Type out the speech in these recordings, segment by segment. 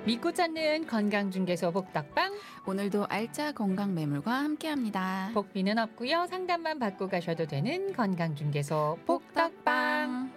믿고 찾는 건강중개소 복덕방. 오늘도 알짜 건강 매물과 함께합니다. 복비는 없고요. 상담만 받고 가셔도 되는 건강중개소 복덕방.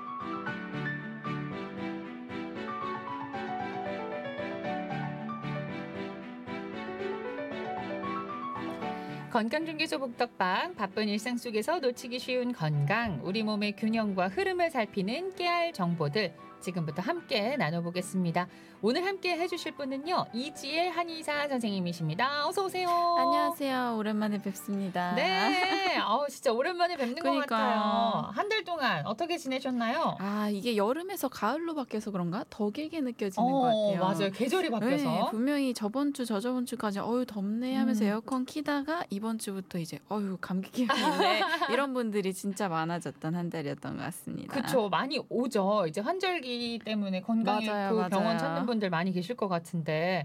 건강중개소 복덕방. 바쁜 일상 속에서 놓치기 쉬운 건강, 우리 몸의 균형과 흐름을 살피는 깨알 정보들 지금부터 함께 나눠보겠습니다. 오늘 함께 해주실 분은요, 이지혜 한의사 선생님이십니다. 어서 오세요. 안녕하세요. 오랜만에 뵙습니다. 네, 진짜 오랜만에 뵙는 것 그러니까요. 같아요. 한 달 동안 어떻게 지내셨나요? 이게 여름에서 가을로 바뀌어서 그런가? 더 길게 느껴지는 것 같아요. 맞아요. 계절이 바뀌어서. 네, 분명히 저번 주, 저저번 주까지 덥네 하면서 에어컨 키다가 이번 주부터 이제 감기 기운이네 이런 분들이 진짜 많아졌던 한 달이었던 것 같습니다. 그렇죠. 많이 오죠. 이제 환절기 때문에 건강 잃고 병원 찾는 분들 많이 계실 것 같은데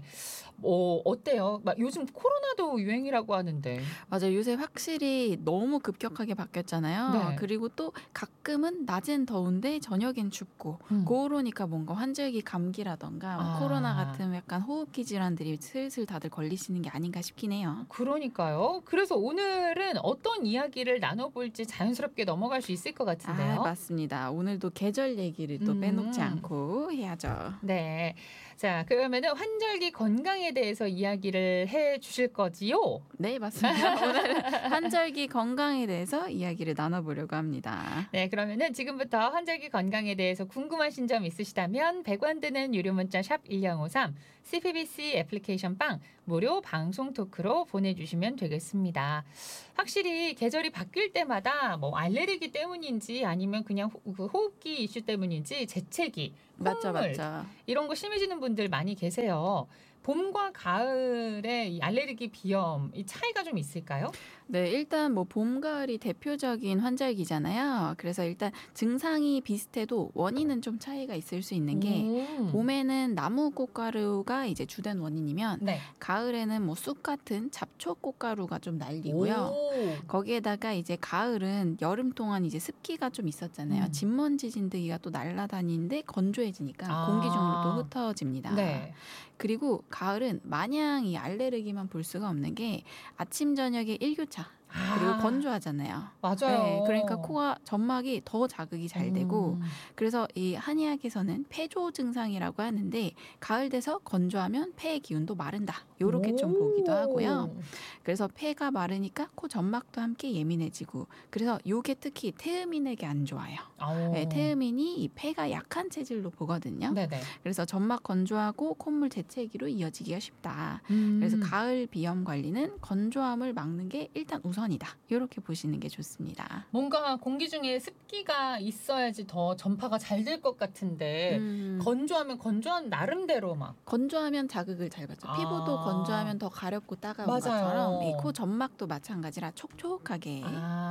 어때요? 요즘 코로나도 유행이라고 하는데. 맞아요. 요새 확실히 너무 급격하게 바뀌었잖아요. 네. 그리고 또 가끔은 낮엔 더운데 저녁엔 춥고 그러니까 뭔가 환절기 감기라던가 코로나 같은 약간 호흡기 질환들이 슬슬 다들 걸리시는 게 아닌가 싶긴 해요. 그러니까요. 그래서 오늘은 어떤 이야기를 나눠볼지 자연스럽게 넘어갈 수 있을 것 같은데요. 맞습니다. 오늘도 계절 얘기를 또 빼놓지 않고 해야죠. 네. 자, 그러면은 환절기 건강에 대해서 이야기를 해 주실 거지요? 네, 맞습니다. 오늘 환절기 건강에 대해서 이야기를 나눠보려고 합니다. 네, 그러면은 지금부터 환절기 건강에 대해서 궁금하신 점 있으시다면 100원 드는 유료 문자 샵 1053, CPBC 애플리케이션 빵, 무료 방송 토크로 보내주시면 되겠습니다. 확실히 계절이 바뀔 때마다 알레르기 때문인지 아니면 그냥 호흡기 이슈 때문인지 재채기, 콧물 맞죠. 이런 거 심해지는 분들 많이 계세요. 봄과 가을의 이 알레르기 비염 이 차이가 좀 있을까요? 네, 일단 봄, 가을이 대표적인 환절기잖아요. 그래서 일단 증상이 비슷해도 원인은 좀 차이가 있을 수 있는 게 봄에는 나무 꽃가루가 이제 주된 원인이면 네. 가을에는 쑥 같은 잡초 꽃가루가 좀 날리고요. 거기에다가 이제 가을은 여름 동안 이제 습기가 좀 있었잖아요. 진먼지 진드기가 또 날아다니는데 건조해지니까 공기 중으로 또 흩어집니다. 네. 그리고 가을은 마냥 이 알레르기만 볼 수가 없는 게 아침 저녁에 일교차 그리고 건조하잖아요. 맞아요. 네, 그러니까 코와 점막이 더 자극이 잘 되고 그래서 이 한의학에서는 폐조 증상이라고 하는데 가을 돼서 건조하면 폐의 기운도 마른다. 요렇게 좀 보기도 하고요. 그래서 폐가 마르니까 코 점막도 함께 예민해지고 그래서 요게 특히 태음인에게 안 좋아요. 네, 태음인이 이 폐가 약한 체질로 보거든요. 네네. 그래서 점막 건조하고 콧물 재채기로 이어지기가 쉽다. 그래서 가을 비염 관리는 건조함을 막는 게 일단 우선이다. 이렇게 보시는 게 좋습니다. 뭔가 공기 중에 습기가 있어야지 더 전파가 잘 될 것 같은데 건조하면 건조한 나름대로 건조하면 자극을 잘 받죠. 피부도 건조하면 더 가렵고 따가운 것처럼 이 코 점막도 마찬가지라 촉촉하게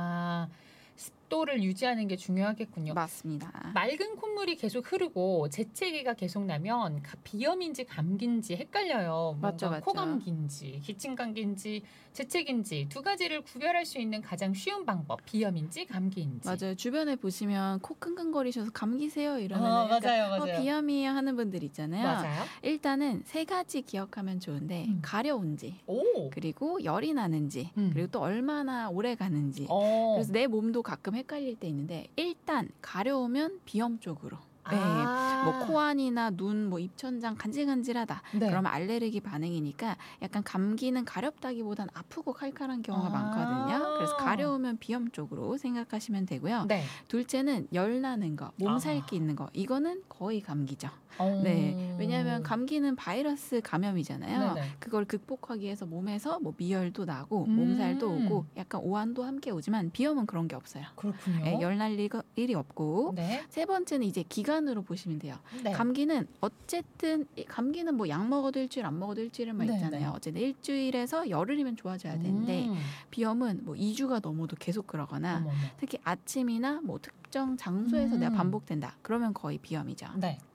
습도를 유지하는 게 중요하겠군요. 맞습니다. 맑은 콧물이 계속 흐르고 재채기가 계속 나면 비염인지 감기인지 헷갈려요. 맞죠. 코감기인지 기침감기인지 재채기인지 두 가지를 구별할 수 있는 가장 쉬운 방법. 비염인지 감기인지. 맞아요. 주변에 보시면 코 끙끙거리셔서 감기세요 이러면 맞아요. 비염이에요 하는 분들 있잖아요. 맞아요. 일단은 세 가지 기억하면 좋은데 가려운지 그리고 열이 나는지 그리고 또 얼마나 오래 가는지 그래서 내 몸도 가끔 헷갈릴 때 있는데 일단 가려우면 비염 쪽으로 네, 코 안이나 눈, 입천장 간질간질하다. 네. 그러면 알레르기 반응이니까 약간 감기는 가렵다기보단 아프고 칼칼한 경우가 많거든요. 그래서 가려우면 비염 쪽으로 생각하시면 되고요. 네. 둘째는 열 나는 거, 몸살기 있는 거. 이거는 거의 감기죠. 네, 왜냐하면 감기는 바이러스 감염이잖아요. 네네. 그걸 극복하기 위해서 몸에서 미열도 나고 몸살도 오고 약간 오한도 함께 오지만 비염은 그런 게 없어요. 그렇군요. 네, 열 날 일이 없고 네. 세 번째는 이제 기간으로 보시면 돼요. 네. 감기는 어쨌든 감기는 약 먹어도 일주일 안 먹어도 일주일만 있잖아요. 어쨌든 일주일에서 열흘이면 좋아져야 되는데 비염은 2주가 넘어도 계속 그러거나 특히 아침이나 특정 장소에서 내가 반복된다. 그러면 거의 비염이죠. 네.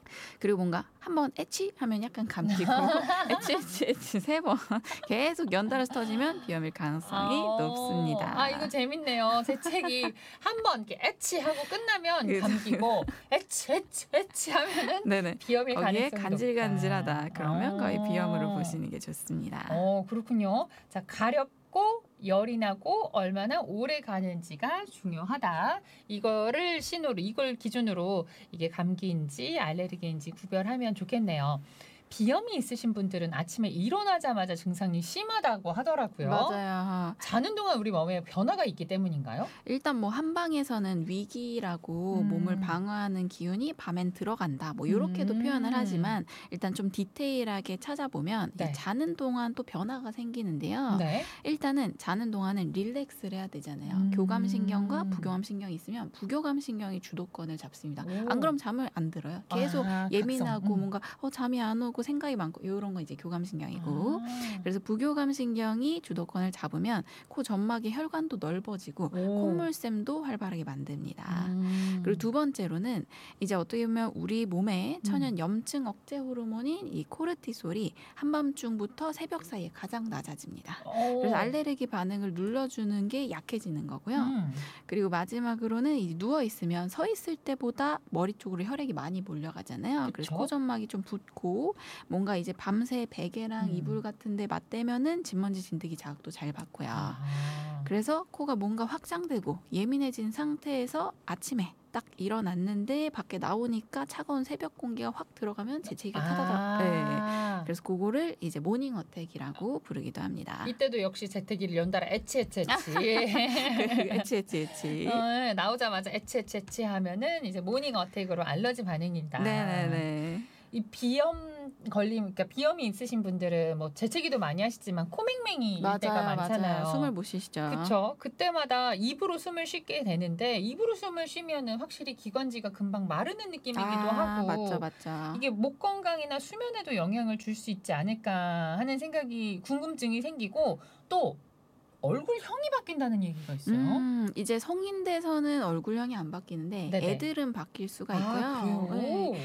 그리고 뭔가 한번 애치 하면 약간 감기고 애치 3번 계속 연달아서 터지면 비염일 가능성이 높습니다. 아, 이거 재밌네요. 제 책이 한번 이렇게 애치하고 끝나면 감기고 애치 하면은 네네. 비염일 가능성이 높다. 간질간질하다. 그러면 거의 비염으로 보시는 게 좋습니다. 그렇군요. 자, 가렵고 열이 나고 얼마나 오래 가는지가 중요하다. 이걸 기준으로 이게 감기인지 알레르기인지 구별하면 좋겠네요. 비염이 있으신 분들은 아침에 일어나자마자 증상이 심하다고 하더라고요. 맞아요. 자는 동안 우리 몸에 변화가 있기 때문인가요? 일단 뭐 한방에서는 위기라고 몸을 방어하는 기운이 밤엔 들어간다. 뭐 이렇게도 표현을 하지만 일단 좀 디테일하게 찾아보면 네. 자는 동안 또 변화가 생기는데요. 네. 일단은 자는 동안은 릴렉스를 해야 되잖아요. 교감신경과 부교감신경이 있으면 부교감신경이 주도권을 잡습니다. 안 그럼 잠을 안 들어요. 계속 예민하고 뭔가 잠이 안 오고 생각이 많고 이런 건 이제 교감신경이고 그래서 부교감신경이 주도권을 잡으면 코 점막의 혈관도 넓어지고 콧물샘도 활발하게 만듭니다. 그리고 두 번째로는 이제 어떻게 보면 우리 몸의 천연 염증 억제 호르몬인 이 코르티솔이 한밤중부터 새벽 사이에 가장 낮아집니다. 그래서 알레르기 반응을 눌러주는 게 약해지는 거고요. 그리고 마지막으로는 이 누워 있으면 서 있을 때보다 머리 쪽으로 혈액이 많이 몰려가잖아요. 그래서 코 점막이 좀 붓고 뭔가 이제 밤새 베개랑 이불 같은데 맞대면은 진먼지 진드기 자극도 잘 받고요. 그래서 코가 뭔가 확장되고 예민해진 상태에서 아침에 딱 일어났는데 밖에 나오니까 차가운 새벽 공기가 확 들어가면 재채기가 타다다. 네. 그래서 그거를 이제 모닝 어택이라고 부르기도 합니다. 이때도 역시 재채기를 연달아 애치. 애치. 나오자마자 애치 하면은 이제 모닝 어택으로 알러지 반응이다. 네네네. 이 그러니까 비염이 있으신 분들은 뭐 재채기도 많이 하시지만 코맹맹이일 때가 많잖아요. 숨을 못 쉬시죠. 그렇죠. 그때마다 입으로 숨을 쉬게 되는데 입으로 숨을 쉬면은 확실히 기관지가 금방 마르는 느낌이기도 하고. 맞죠. 이게 목 건강이나 수면에도 영향을 줄 수 있지 않을까 하는 궁금증이 생기고 또 얼굴형이 바뀐다는 얘기가 있어요. 이제 성인 돼서는 얼굴형이 안 바뀌는데 네네. 애들은 바뀔 수가 있고요. 그래요? 네.